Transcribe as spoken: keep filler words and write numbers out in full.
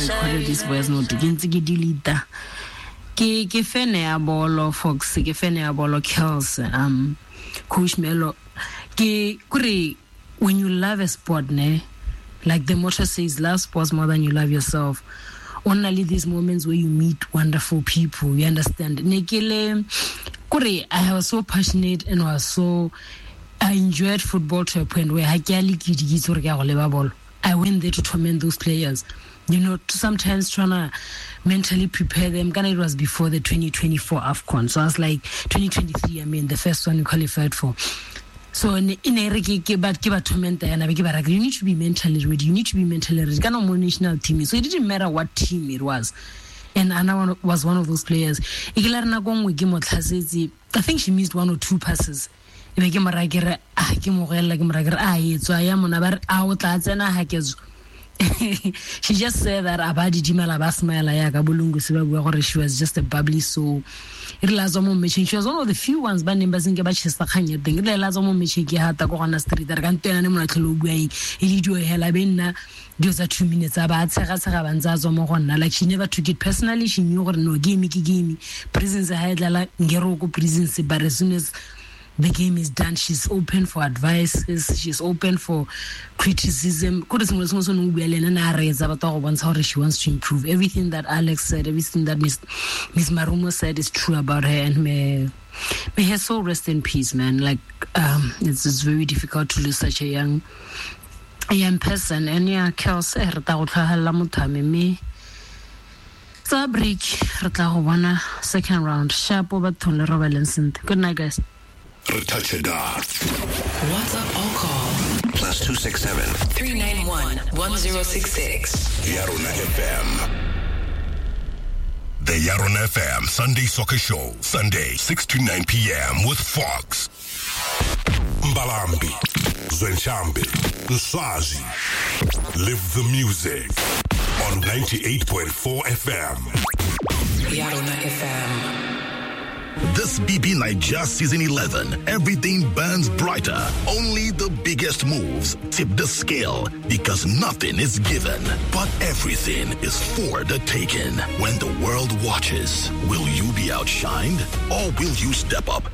recorded this voice note ke ntse ke delete ke ke fan ya bolo Fox ke fan ya bolo Kills um Coach Melo ke kuri when you love a sport ne like the motto says love sports more than you love yourself. Only these moments where you meet wonderful people, you understand. Nekele kuri I was so passionate and was so I enjoyed football to a point where I I went there to torment those players, you know, to sometimes trying to mentally prepare them. Ghana, it was before the twenty twenty-four AFCON. So I was like, twenty twenty-three, I mean, the first one you qualified for. So in in you need to be mentally ready. You need to be mentally ready. Ghana more national team. So it didn't matter what team it was. And Anna was one of those players. I think she missed one or two passes. She just said that Abadi Jimala Basmala Yakabulungu Siba, she was just a bubbly soul. She was one of the few ones by numbers in Gabachester Kanya. The Lazomo Michiki had to go on the street. I can't tell anyone to look away. He do a helabina. Those are two minutes about Sarah Saravanzazo Morona. Like she never took it personally. She knew what no game, game. Prisons ahead, like Ngeroko prisons, but as soon as the game is done, she's open for advices, she's open for criticism. She wants to improve. Everything that Alex said, everything that Miss Miss Marumo said is true about her, and may may her soul rest in peace, man. Like um it's, it's very difficult to lose such a young a young person. And yeah, Kels e rata go tlhagella mothame me tsa break re tla go bona second round sharp over Thole Robinson. Good night, guys. WhatsApp or call plus two six seven three nine one one zero six six. Yarona F M. The Yarona F M Sunday Soccer Show, Sunday six to nine p.m. with Fox. Mbalambi, Zwenshambi, Nswazi. Live the music on ninety-eight point four F M. Yarona F M. This B B Nigeria Season eleven, everything burns brighter. Only the biggest moves tip the scale because nothing is given, but everything is for the taking. When the world watches, will you be outshined or will you step up